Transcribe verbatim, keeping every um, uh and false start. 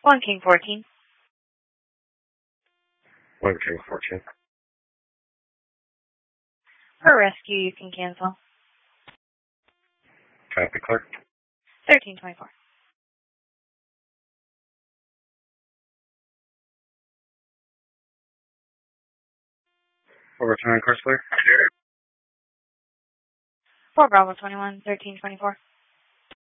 one King fourteen. one King fourteen. For rescue, you can cancel. Copy, clerk. thirteen twenty-four. Overtime, course clear. four Bravo twenty-one, thirteen twenty-four.